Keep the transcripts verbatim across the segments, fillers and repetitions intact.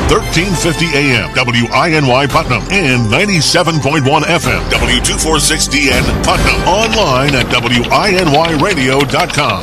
thirteen fifty A M, W I N Y Putnam, and ninety-seven point one F M, W two forty-six D N Putnam. Online at W I N Y radio dot com.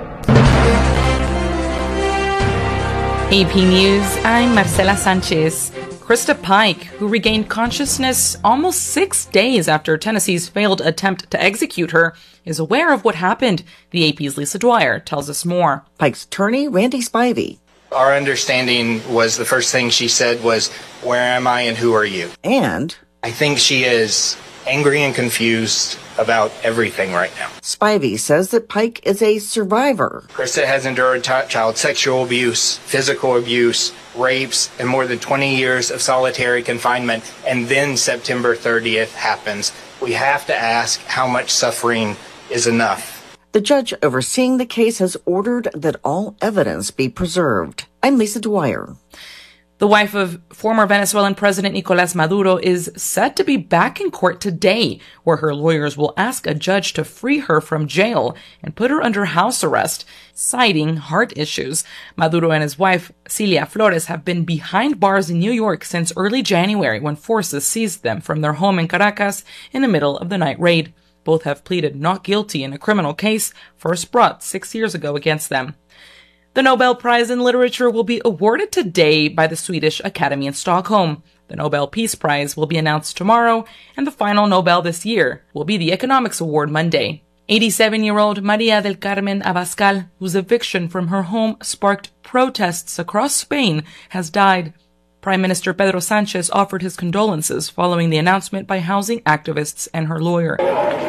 A P News, I'm Marcela Sanchez. Krista Pike, who regained consciousness almost six days after Tennessee's failed attempt to execute her, is aware of what happened. The A P's Lisa Dwyer tells us more. Pike's attorney, Randy Spivey. Our understanding was the first thing she said was, "Where am I and who are you?" And I think she is angry and confused about everything right now. Spivey says that Pike is a survivor. Krista has endured t- child sexual abuse, physical abuse, rapes, and more than twenty years of solitary confinement. And then September thirtieth happens. We have to ask how much suffering is enough. The judge overseeing the case has ordered that all evidence be preserved. I'm Lisa Dwyer. The wife of former Venezuelan President Nicolás Maduro is set to be back in court today, where her lawyers will ask a judge to free her from jail and put her under house arrest, citing heart issues. Maduro and his wife, Cilia Flores, have been behind bars in New York since early January when forces seized them from their home in Caracas in the middle of the night raid. Both have pleaded not guilty in a criminal case first brought six years ago against them. The Nobel Prize in Literature will be awarded today by the Swedish Academy in Stockholm. The Nobel Peace Prize will be announced tomorrow, and the final Nobel this year will be the Economics Award Monday. eighty-seven-year-old Maria del Carmen Abascal, whose eviction from her home sparked protests across Spain, has died. Prime Minister Pedro Sanchez offered his condolences following the announcement by housing activists and her lawyer.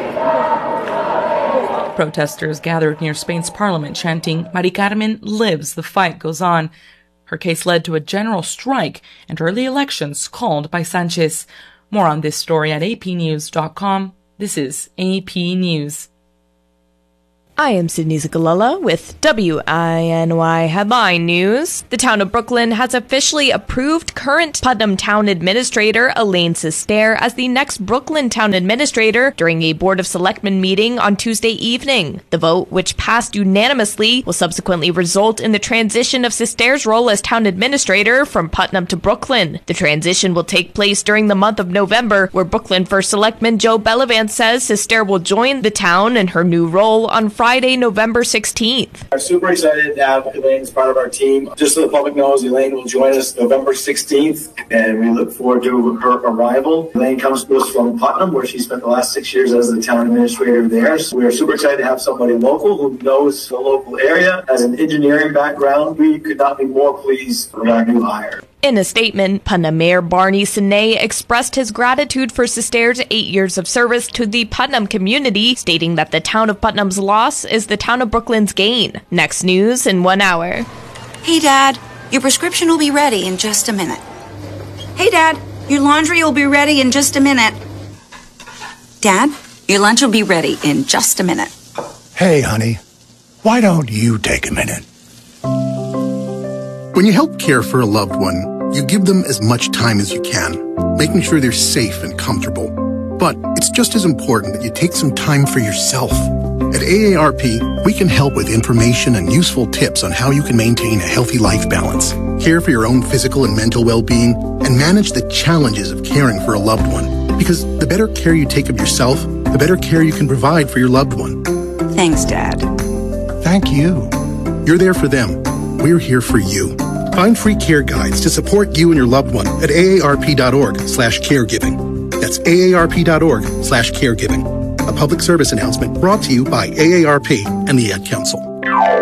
Protesters gathered near Spain's parliament chanting, "Mari Carmen lives, the fight goes on." Her case led to a general strike and early elections called by Sanchez. More on this story at A P news dot com. This is A P News. I am Sydney Zagalala with W I N Y Headline News. The town of Brooklyn has officially approved current Putnam Town Administrator Elaine Sestair as the next Brooklyn Town Administrator during a Board of Selectmen meeting on Tuesday evening. The vote, which passed unanimously, will subsequently result in the transition of Sestair's role as Town Administrator from Putnam to Brooklyn. The transition will take place during the month of November, where Brooklyn First Selectman Joe Bellavance says Sestair will join the town in her new role on Friday. Friday, November sixteenth. I'm super excited to have Elaine as part of our team. Just so the public knows, Elaine will join us November sixteenth, and we look forward to her arrival. Elaine comes to us from Putnam, where she spent the last six years as the town administrator there. So we are super excited to have somebody local who knows the local area, has an engineering background. We could not be more pleased with our new hire. In a statement, Putnam Mayor Barney Sinay expressed his gratitude for Sestair's eight years of service to the Putnam community, stating that the town of Putnam's loss is the town of Brooklyn's gain. Next news in one hour. Hey, Dad, your prescription will be ready in just a minute. Hey, Dad, your laundry will be ready in just a minute. Dad, your lunch will be ready in just a minute. Hey, honey, why don't you take a minute? When you help care for a loved one, you give them as much time as you can, making sure they're safe and comfortable. But it's just as important that you take some time for yourself. At A A R P, we can help with information and useful tips on how you can maintain a healthy life balance, care for your own physical and mental well-being, and manage the challenges of caring for a loved one. Because the better care you take of yourself, the better care you can provide for your loved one. Thanks, Dad. Thank you. You're there for them. We're here for you. Find free care guides to support you and your loved one at aarp.org slash caregiving. That's aarp.org slash caregiving. A public service announcement brought to you by A A R P and the Ad Council.